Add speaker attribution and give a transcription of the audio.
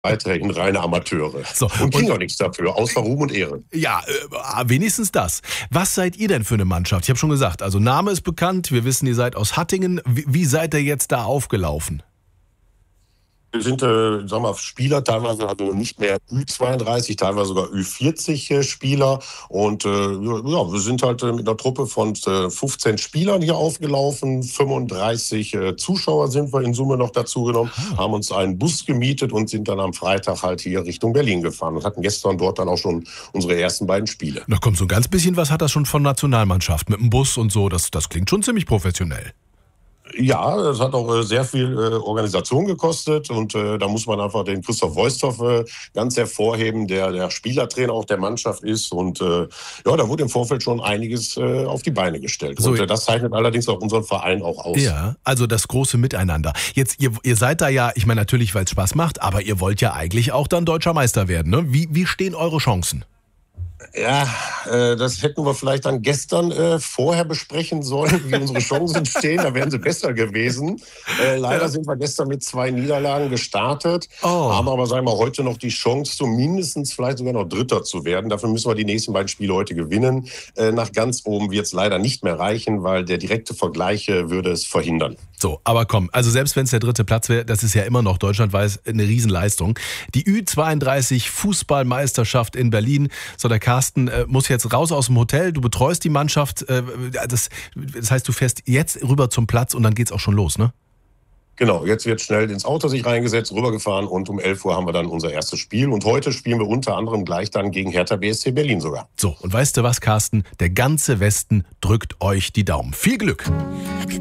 Speaker 1: weiterhin reine Amateure.
Speaker 2: So,
Speaker 1: Und kriegen auch nichts dafür, außer Ruhm und Ehre.
Speaker 2: Ja, wenigstens das. Was seid ihr denn für eine Mannschaft? Ich habe schon gesagt, also Name ist bekannt, wir wissen, ihr seid aus Hattingen. Wie seid ihr jetzt da aufgelaufen?
Speaker 1: Wir sind, Spieler teilweise also nicht mehr Ü32, teilweise sogar Ü40 Spieler. Und wir sind halt mit einer Truppe von 15 Spielern hier aufgelaufen. 35 Zuschauer sind wir in Summe noch dazu genommen, haben uns einen Bus gemietet und sind dann am Freitag halt hier Richtung Berlin gefahren und hatten gestern dort dann auch schon unsere ersten beiden Spiele.
Speaker 2: Na komm, so ein ganz bisschen was hat das schon von Nationalmannschaft mit dem Bus und so. Das klingt schon ziemlich professionell.
Speaker 1: Ja, es hat auch sehr viel Organisation gekostet und da muss man einfach den Christoph Voisthoff ganz hervorheben, der Spielertrainer auch der Mannschaft ist und da wurde im Vorfeld schon einiges auf die Beine gestellt.
Speaker 2: So,
Speaker 1: und das zeichnet allerdings auch unseren Verein auch aus.
Speaker 2: Ja, also das große Miteinander. Jetzt, ihr seid da ja, ich meine natürlich, weil es Spaß macht, aber ihr wollt ja eigentlich auch dann deutscher Meister werden, ne? Wie stehen eure Chancen?
Speaker 1: Ja, das hätten wir vielleicht dann gestern vorher besprechen sollen, wie unsere Chancen stehen. Da wären sie besser gewesen. Leider sind wir gestern mit 2 Niederlagen gestartet, haben aber, sagen wir mal, heute noch die Chance, zumindest vielleicht sogar noch Dritter zu werden. Dafür müssen wir die nächsten beiden Spiele heute gewinnen. Nach ganz oben wird es leider nicht mehr reichen, weil der direkte Vergleich würde es verhindern.
Speaker 2: So, aber komm, also selbst wenn es der 3. Platz wäre, das ist ja immer noch deutschlandweit eine Riesenleistung. Die Ü32 Fußballmeisterschaft in Berlin. So, der Carsten muss jetzt raus aus dem Hotel, du betreust die Mannschaft. Das heißt, du fährst jetzt rüber zum Platz und dann geht's auch schon los, ne?
Speaker 1: Genau, jetzt wird schnell ins Auto sich reingesetzt, rübergefahren und um 11 Uhr haben wir dann unser erstes Spiel. Und heute spielen wir unter anderem gleich dann gegen Hertha BSC Berlin sogar.
Speaker 2: So, und weißt du was, Carsten? Der ganze Westen drückt euch die Daumen. Viel Glück!